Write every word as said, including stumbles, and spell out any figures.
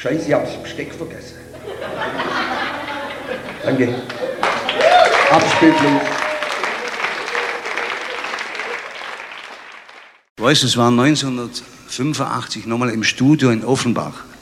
Scheiße, ich hab das Besteck vergessen. Danke. Abspielung. Ich weiß, es war neunzehnhundertfünfundachtzig nochmal im Studio in Offenbach.